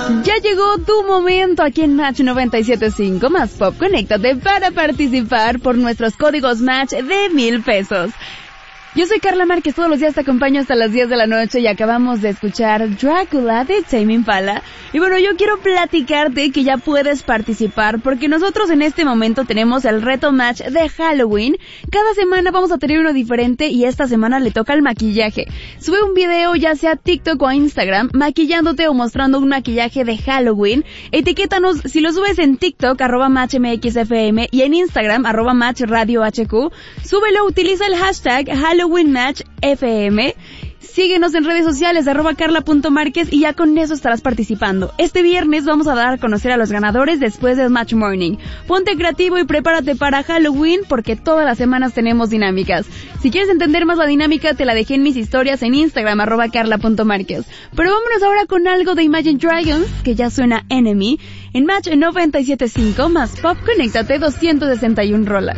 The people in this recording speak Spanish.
Ya llegó tu momento aquí en Match 97.5 más Pop. Conéctate para participar por nuestros códigos Match de 1,000 pesos. Yo soy Carla Márquez, todos los días te acompaño hasta las 10 de la noche y acabamos de escuchar Drácula de Tame Impala. Y bueno, yo quiero platicarte que ya puedes participar porque nosotros en este momento tenemos el reto Match de Halloween. Cada semana vamos a tener uno diferente y esta semana le toca el maquillaje. Sube un video ya sea TikTok o a Instagram maquillándote o mostrando un maquillaje de Halloween. Etiquétanos si lo subes en TikTok @MatchMXFM y en Instagram @MatchRadioHQ. Súbelo, utiliza el hashtag Halloween Match FM. Síguenos en redes sociales @Carla.Márquez y ya con eso estarás participando. Este viernes vamos a dar a conocer a los ganadores después del Match Morning. Ponte creativo y prepárate para Halloween porque todas las semanas tenemos dinámicas. Si quieres entender más la dinámica te la dejé en mis historias en Instagram @Carla.Márquez. Pero vámonos ahora con algo de Imagine Dragons que ya suena Enemy en Match 97.5 más Pop. Conéctate 261 rolas.